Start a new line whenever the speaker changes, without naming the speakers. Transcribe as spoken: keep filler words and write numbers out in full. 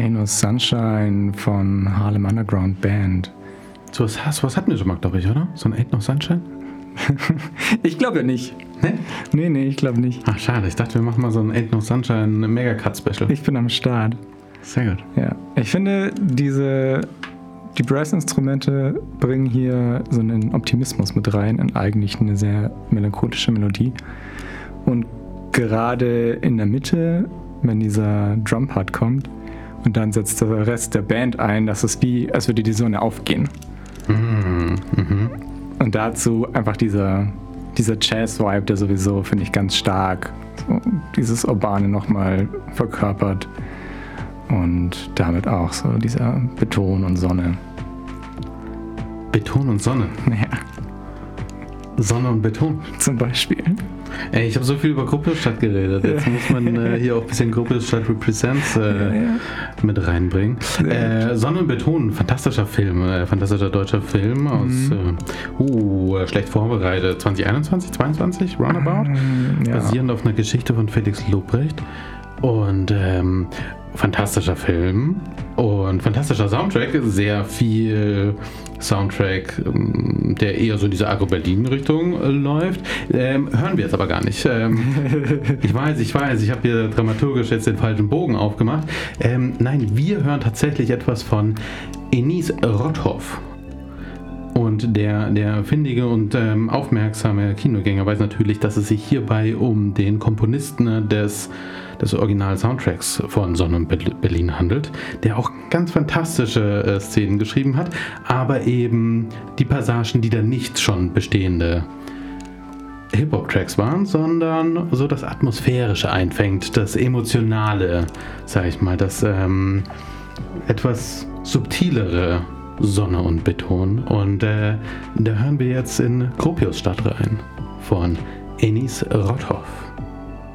Ain't No Sunshine von Harlem Underground Band.
So was, was hatten wir schon mal, glaube ich, oder? So ein Ain't No Sunshine?
Ich glaube ja nicht.
Ne?
Nee, nee, ich glaube nicht.
Ach, schade. Ich dachte, wir machen mal so ein Ain't No Sunshine Mega-Cut-Special.
Ich bin am Start.
Sehr gut.
Ja. Ich finde, diese... Die Brass-Instrumente bringen hier so einen Optimismus mit rein in eigentlich eine sehr melancholische Melodie. Und gerade in der Mitte, wenn dieser Drum-Part kommt und dann setzt der Rest der Band ein, das ist wie, als würde die Sonne aufgehen.
Mhm. Mhm.
Und dazu einfach dieser, dieser Jazz-Vibe, der sowieso, finde ich, ganz stark so dieses Urbane nochmal verkörpert. Und damit auch so dieser Beton und Sonne.
Beton und Sonne?
Ja.
Sonne und Beton?
Zum Beispiel.
Ey, ich habe so viel über Gruppelstadt geredet. Jetzt muss man äh, hier auch ein bisschen Gruppelstadt Represents äh, ja, ja. mit reinbringen. Äh, Sonne und Beton, fantastischer Film, äh, fantastischer deutscher Film mhm. aus, äh, uh, schlecht vorbereitet, zwanzig einundzwanzig, zweiundzwanzig, roundabout, ja. basierend auf einer Geschichte von Felix Lobrecht. Und ähm, fantastischer Film und fantastischer Soundtrack, sehr viel Soundtrack, der eher so in diese Agro-Berlin-Richtung äh, läuft. Ähm, hören wir jetzt aber gar nicht. Ähm, ich weiß, ich weiß, ich habe hier dramaturgisch jetzt den falschen Bogen aufgemacht. Ähm, nein, wir hören tatsächlich etwas von Enis Rotthoff. Und der, der findige und ähm, aufmerksame Kinogänger weiß natürlich, dass es sich hierbei um den Komponisten des, des Original-Soundtracks von Sonne und Berlin handelt, der auch ganz fantastische äh, Szenen geschrieben hat, aber eben die Passagen, die da nicht schon bestehende Hip-Hop-Tracks waren, sondern so das Atmosphärische einfängt, das Emotionale, sag ich mal, das ähm, etwas subtilere Sonne und Beton. Und äh, da hören wir jetzt in Gropiusstadt rein von Enis Rotthoff.